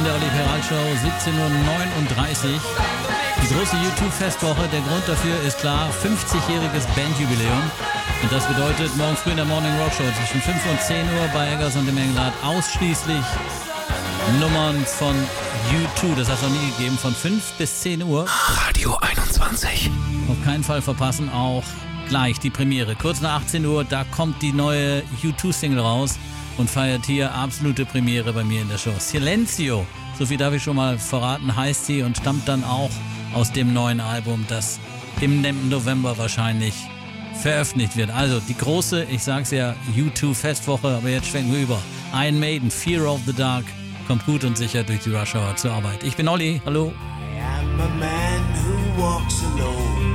in der Olli Peral Show, 17:39 Uhr. Die große U2-Festwoche, der Grund dafür ist klar, 50-jähriges Bandjubiläum. Und das bedeutet, morgen früh in der Morning Rock Show zwischen 5 und 10 Uhr bei Eggers und dem Engelhardt ausschließlich Nummern von U2. Das hat es noch nie gegeben, von 5 bis 10 Uhr. Radio 21. Auf keinen Fall verpassen, auch gleich die Premiere. Kurz nach 18 Uhr, da kommt die neue U2-Single raus und feiert hier absolute Premiere bei mir in der Show. Silencio, so viel darf ich schon mal verraten, heißt sie und stammt dann auch aus dem neuen Album, das im November wahrscheinlich veröffentlicht wird. Also die große, ich sag's ja, U2-Festwoche, aber jetzt schwenken wir über. Iron Maiden, Fear of the Dark, kommt gut und sicher durch die Rush Hour zur Arbeit. Ich bin Olli, hallo. I am a man who walks alone.